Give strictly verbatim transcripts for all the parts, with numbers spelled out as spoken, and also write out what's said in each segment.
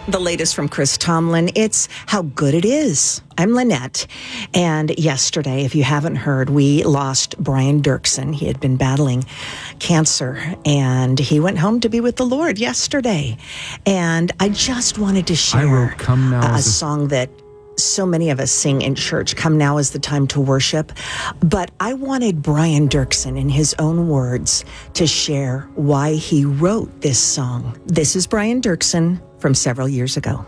The latest from Chris Tomlin, it's How Good It Is. I'm Lynette, and yesterday, if you haven't heard, we lost Brian Dirksen. He had been battling cancer, and he went home to be with the Lord yesterday. And I just wanted to share I wrote Come Now a, a as a song that so many of us sing in church. Come now is the time to worship. But I wanted Brian Dirksen, in his own words, to share why he wrote this song. This is Brian Dirksen from several years ago.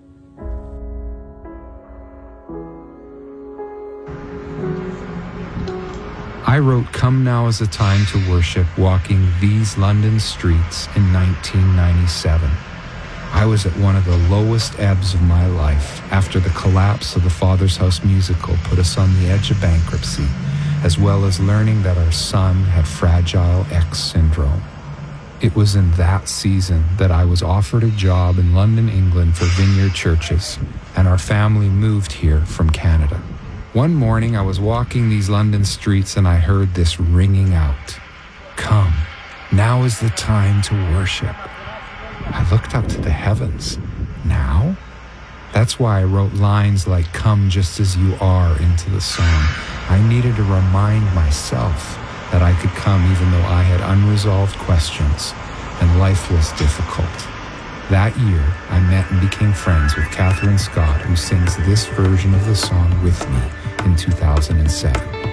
I wrote Come Now is a Time to Worship walking these London streets in nineteen ninety-seven. I was at one of the lowest ebbs of my life after the collapse of the Father's House musical put us on the edge of bankruptcy, as well as learning that our son had Fragile X syndrome. It was in that season that I was offered a job in London, England for Vineyard Churches, and our family moved here from Canada. One morning I was walking these London streets and I heard this ringing out, "Come, now is the time to worship." I looked up to the heavens. Now? That's why I wrote lines like "Come just as you are" into the song. I needed to remind myself that I could come even though I had unresolved questions and life was difficult. That year, I met and became friends with Catherine Scott, who sings this version of the song with me in two thousand seven.